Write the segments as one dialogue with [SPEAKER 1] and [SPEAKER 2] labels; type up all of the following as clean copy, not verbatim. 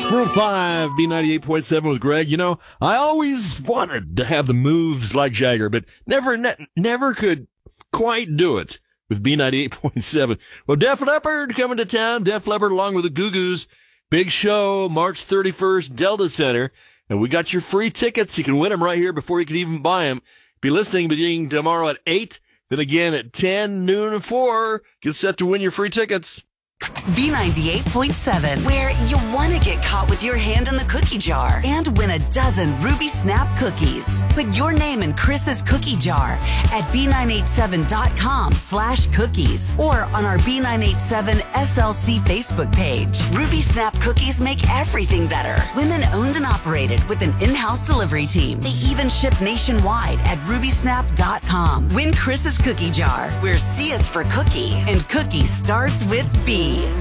[SPEAKER 1] World 5, B98.7 with Greg. You know, I always wanted to have the moves like Jagger, but never could quite do it with B98.7. Well, Def Leppard coming to town. Def Leppard along with the Goo Goos. Big show, March 31st, Delta Center. And we got your free tickets. You can win them right here before you can even buy them. Be listening beginning tomorrow at 8, then again at 10, noon, and 4. Get set to win your free tickets.
[SPEAKER 2] B98.7, where you want to get caught with your hand in the cookie jar and win a dozen Ruby Snap cookies. Put your name in Chris's cookie jar at B987.com/cookies or on our B987 SLC Facebook page. Ruby Snap cookies make everything better. Women owned and operated with an in-house delivery team. They even ship nationwide at RubySnap.com. Win Chris's cookie jar, where C is for cookie and cookie starts with B.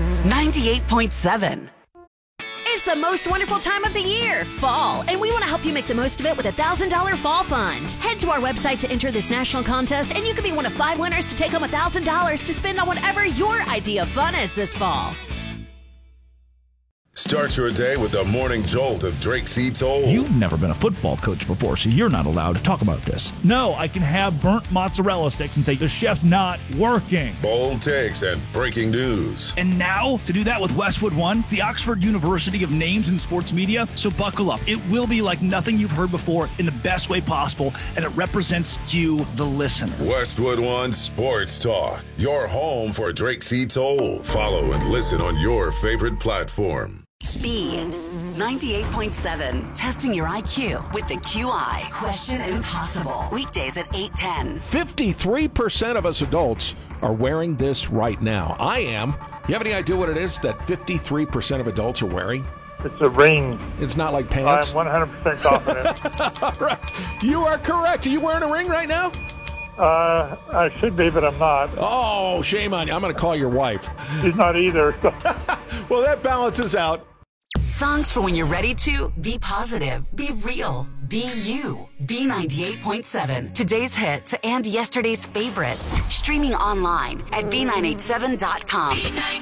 [SPEAKER 2] 98.7.
[SPEAKER 3] It's the most wonderful time of the year, fall, and we want to help you make the most of it with a $1,000 fall fund. Head to our website to enter this national contest, and you could be one of 5 winners to take home $1,000 to spend on whatever your idea of fun is this fall.
[SPEAKER 4] Start your day with the morning jolt of Drake C. Toll.
[SPEAKER 5] You've never been a football coach before, so you're not allowed to talk about this. No, I can have burnt mozzarella sticks and say the chef's not working.
[SPEAKER 4] Bold takes and breaking news.
[SPEAKER 5] And now, to do that with Westwood One, the Oxford University of Names in Sports Media. So buckle up. It will be like nothing you've heard before in the best way possible, and it represents you, the listener.
[SPEAKER 4] Westwood One Sports Talk, your home for Drake C. Toll. Follow and listen on your favorite platform.
[SPEAKER 2] B 98.7, testing your IQ with the QI Question Impossible. Weekdays at 8:10.
[SPEAKER 6] 53% of us adults are wearing this right now. I am. You have any idea what it is that 53% of adults are wearing?
[SPEAKER 7] It's a ring.
[SPEAKER 6] It's not like pants?
[SPEAKER 7] I'm 100% confident.
[SPEAKER 6] All right. You are correct. Are you wearing a ring right now?
[SPEAKER 7] I should be, but I'm not.
[SPEAKER 6] Oh, shame on you. I'm going to call your wife.
[SPEAKER 7] She's not either.
[SPEAKER 6] Well, that balances out.
[SPEAKER 2] Songs for when you're ready to be positive, be real, be you. B98.7, today's hits and yesterday's favorites. Streaming online at B987.com.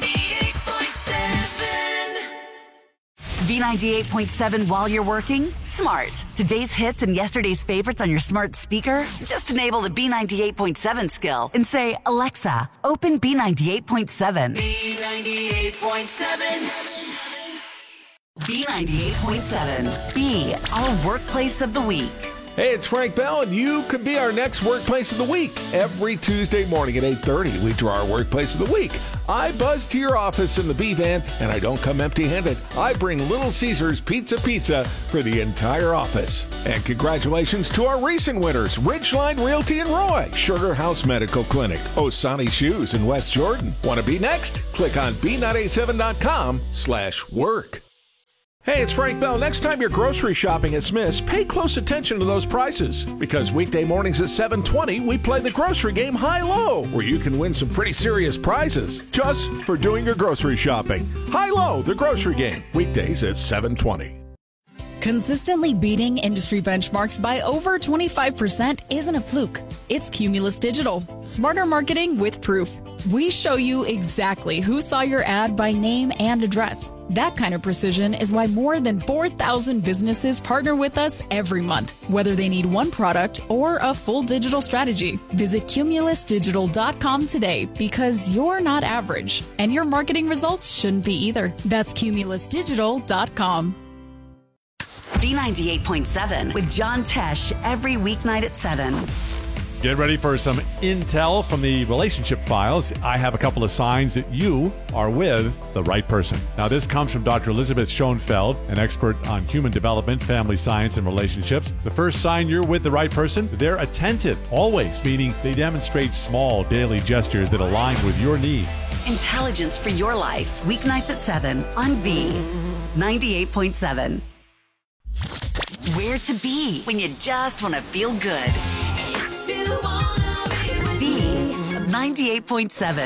[SPEAKER 2] B98.7 while you're working? Smart. Today's hits and yesterday's favorites on your smart speaker? Just enable the B98.7 skill and say, Alexa, open B98.7. B98.7. B98.7. Be our workplace of the week.
[SPEAKER 6] Hey, it's Frank Bell, and you could be our next Workplace of the Week. Every Tuesday morning at 8:30, we draw our Workplace of the Week. I buzz to your office in the B-Van, and I don't come empty-handed. I bring Little Caesars Pizza for the entire office. And congratulations to our recent winners, Ridgeline Realty in Roy, Sugar House Medical Clinic, Osani Shoes in West Jordan. Want to be next? Click on B987.com/work. Hey, it's Frank Bell. Next time you're grocery shopping at Smith's, pay close attention to those prices. Because weekday mornings at 7:20, we play the grocery game High-Low, where you can win some pretty serious prizes just for doing your grocery shopping. High-Low, the grocery game, weekdays at 7:20.
[SPEAKER 8] Consistently beating industry benchmarks by over 25% isn't a fluke. It's Cumulus Digital. Smarter marketing with proof. We show you exactly who saw your ad by name and address. That kind of precision is why more than 4,000 businesses partner with us every month, whether they need one product or a full digital strategy. Visit cumulusdigital.com today, because you're not average, and your marketing results shouldn't be either. That's cumulusdigital.com.
[SPEAKER 2] B98.7 with John Tesh every weeknight at 7.
[SPEAKER 9] Get ready for some intel from the relationship files. I have a couple of signs that you are with the right person. Now, this comes from Dr. Elizabeth Schoenfeld, an expert on human development, family science, and relationships. The first sign you're with the right person, they're attentive, always, meaning they demonstrate small daily gestures that align with your needs.
[SPEAKER 2] Intelligence for your life, weeknights at 7 on B98.7. Where to be when you just want to feel good. B98.7.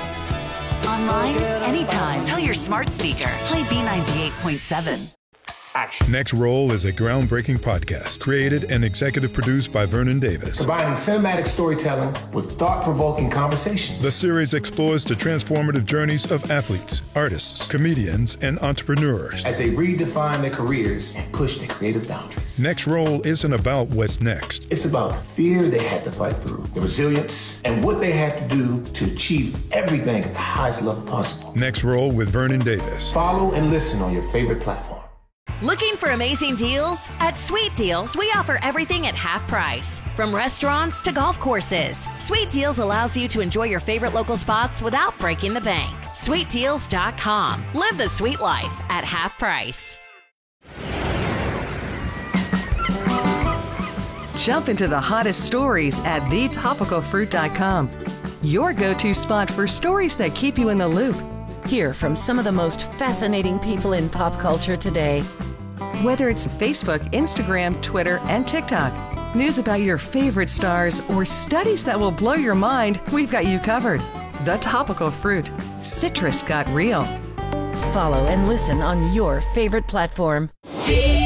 [SPEAKER 2] Online, anytime. Tell your smart speaker, play B98.7.
[SPEAKER 10] action.
[SPEAKER 11] Next Roll is a groundbreaking podcast created and executive produced by Vernon Davis.
[SPEAKER 10] Combining cinematic storytelling with thought-provoking conversations.
[SPEAKER 11] The series explores the transformative journeys of athletes, artists, comedians, and entrepreneurs
[SPEAKER 10] as they redefine their careers and push their creative boundaries.
[SPEAKER 11] Next Roll isn't about what's next.
[SPEAKER 10] It's about the fear they had to fight through, the resilience, and what they had to do to achieve everything at the highest level possible.
[SPEAKER 11] Next Roll with Vernon Davis.
[SPEAKER 10] Follow and listen on your favorite platform.
[SPEAKER 3] Looking for amazing deals? At Sweet Deals, we offer everything at half price. From restaurants to golf courses, Sweet Deals allows you to enjoy your favorite local spots without breaking the bank. SweetDeals.com. Live the sweet life at half price.
[SPEAKER 12] Jump into the hottest stories at thetopicalfruit.com. Your go-to spot for stories that keep you in the loop. Hear from some of the most fascinating people in pop culture today. Whether it's Facebook, Instagram, Twitter, and TikTok, news about your favorite stars, or studies that will blow your mind, we've got you covered. The Topical Fruit. Citrus got real. Follow and listen on your favorite platform.